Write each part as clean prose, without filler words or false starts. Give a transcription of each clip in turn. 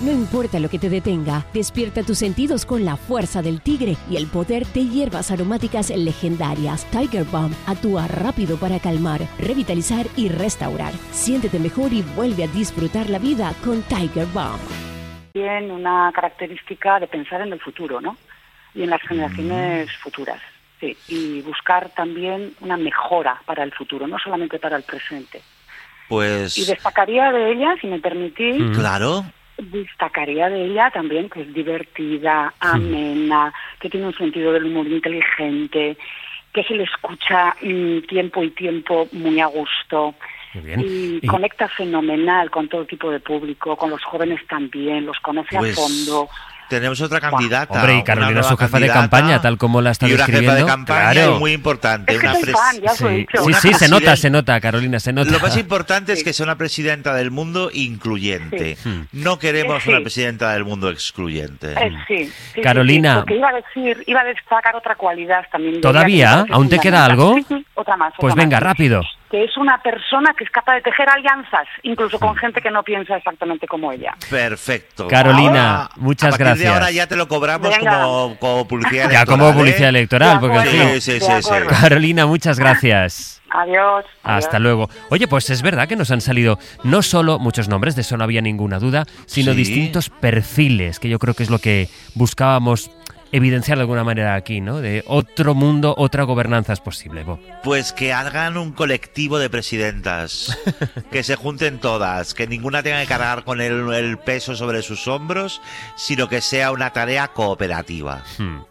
No importa lo que te detenga, despierta tus sentidos con la fuerza del tigre y el poder de hierbas aromáticas legendarias. Tiger Balm actúa rápido para calmar, revitalizar y restaurar. Siéntete mejor y vuelve a disfrutar la vida con Tiger Balm. Tiene una característica de pensar en el futuro, ¿no? Y en las generaciones futuras. Sí, y buscar también una mejora para el futuro, no solamente para el presente. Pues... Y destacaría de ella, si me permitís... Claro. Destacaría de ella también que es divertida, amena, que tiene un sentido del humor inteligente, que se le escucha tiempo y tiempo muy a gusto. Muy bien. Y conecta fenomenal con todo tipo de público, con los jóvenes también, los conoce Pues... a fondo. Tenemos otra candidata. Hombre, y Carolina, su jefa de campaña, tal como la está describiendo. Y una jefa de campaña claro. muy importante. Es que soy fan, ya os lo he dicho. Sí, se nota, Carolina, se nota. Lo más importante es que sea una presidenta del mundo incluyente. Sí. No queremos una presidenta del mundo excluyente. Sí, Carolina. Porque iba a destacar otra cualidad también. ¿Todavía? ¿Aún te queda algo? Sí, otra más. Pues venga, rápido. Que es una persona que es capaz de tejer alianzas, incluso con gente que no piensa exactamente como ella. Perfecto. Carolina, muchas gracias. De ahora ya te lo cobramos como publicidad electoral. Ya como publicidad electoral, porque sí. Carolina, muchas gracias. Adiós. Hasta luego. Oye, pues es verdad que nos han salido no solo muchos nombres, de eso no había ninguna duda, sino distintos perfiles, que yo creo que es lo que buscábamos evidenciar de alguna manera aquí, ¿no? De otro mundo, otra gobernanza es posible, Bob. Pues que hagan un colectivo de presidentas, que se junten todas, que ninguna tenga que cargar con el peso sobre sus hombros, sino que sea una tarea cooperativa.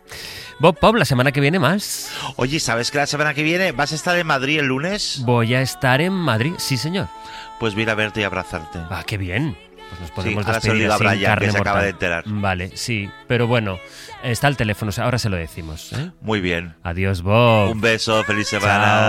Bob, la semana que viene más. Oye, ¿sabes que la semana que viene vas a estar en Madrid el lunes? Voy a estar en Madrid, sí señor. Pues voy a ir a verte y abrazarte. Ah, qué bien. Pues nos podemos ahora despedir se lo digo a sin Brian, carne que se mortal. acaba de enterar. Vale, sí, pero bueno, está el teléfono, ahora se lo decimos, ¿eh? Muy bien. Adiós, Bob. Un beso, feliz semana. Chao.